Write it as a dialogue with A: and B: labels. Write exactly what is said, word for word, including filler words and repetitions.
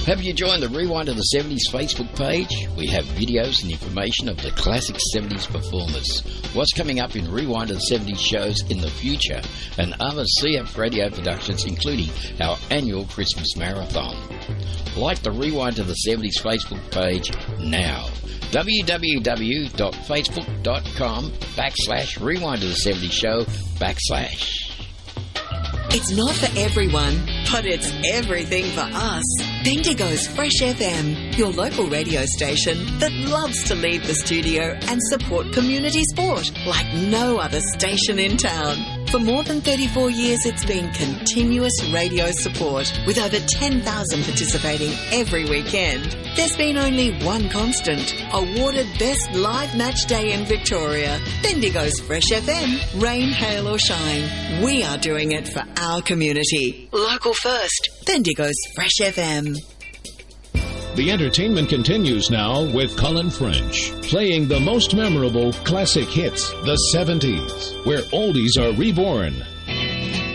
A: Have you joined the Rewind of the seventies Facebook page? We have videos and information of the classic seventies performers, what's coming up in Rewind of the seventies shows in the future, and other C F radio productions, including our annual Christmas marathon. Like the Rewind of the seventies Facebook page now. www.facebook.com backslash Rewind of the seventies show backslash.
B: It's not for everyone, but it's everything for us. Bendigo's Fresh F M, your local radio station that loves to leave the studio and support community sport like no other station in town. For more than thirty-four years, it's been continuous radio support with over ten thousand participating every weekend. There's been only one constant, awarded Best Live Match Day in Victoria. Bendigo's Fresh F M, rain, hail or shine. We are doing it for our community. Local first, Bendigo's Fresh F M.
C: The entertainment continues now with Colin French, playing the most memorable classic hits, the seventies, where oldies are reborn.